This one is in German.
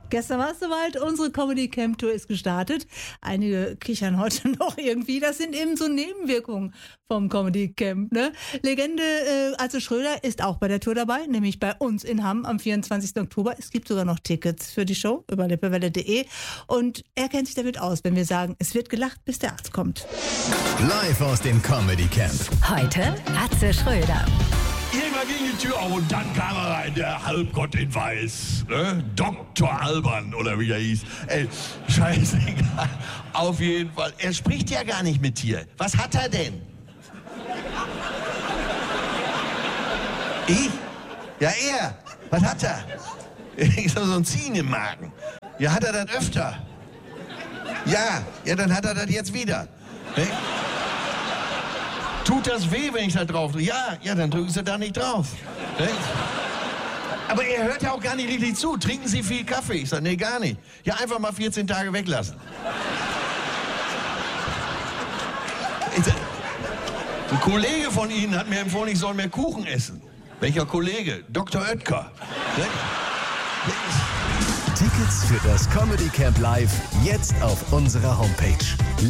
Gestern war es soweit, unsere Comedy Camp Tour ist gestartet. Einige kichern heute noch irgendwie. Das sind eben so Nebenwirkungen vom Comedy Camp. Ne? Legende Atze Schröder ist auch bei der Tour dabei, nämlich bei uns in Hamm am 24. Oktober. Es gibt sogar noch Tickets für die Show über lippewelle.de. Und er kennt sich damit aus, wenn wir sagen, es wird gelacht, bis der Arzt kommt. Live aus dem Comedy Camp. Heute Atze Schröder. Irgendwann ging die Tür auf und dann kam er rein, der Halbgott in Weiß. Ne? Dr. Alban oder wie er hieß. Ey, scheißegal. Auf jeden Fall. Er spricht ja gar nicht mit dir. Was hat er denn? Ich? Ja, er. Was hat er? Ich hab so ein Ziehen im Magen. Ja, hat er das öfter? Ja, dann hat er das jetzt wieder. Ne? Tut das weh, wenn ich da drauf drücke? Ja, dann drücken Sie da nicht drauf. Ne? Aber er hört ja auch gar nicht richtig zu. Trinken Sie viel Kaffee? Ich sage, nee, gar nicht. Ja, einfach mal 14 Tage weglassen. Ein Kollege von Ihnen hat mir empfohlen, ich soll mehr Kuchen essen. Welcher Kollege? Dr. Oetker. Ne? Tickets für das Comedy Camp Live jetzt auf unserer Homepage.